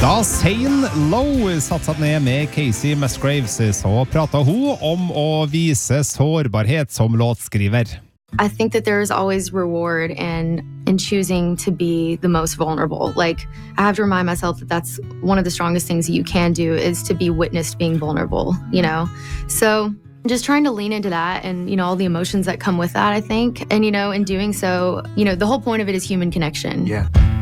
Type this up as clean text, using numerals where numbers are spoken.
Da Zane Lowe satte seg ned med Casey Musgraves, så pratet hun om å vise sårbarhet som låtskriver. I think that there is always reward in choosing to be the most vulnerable. Like, I have to remind myself that that's one of the strongest things you can do is to be witnessed being vulnerable, you know? So just trying to lean into that and, you know, all the emotions that come with that, I think. And, you know, in doing so, you know, the whole point of it is human connection. Yeah.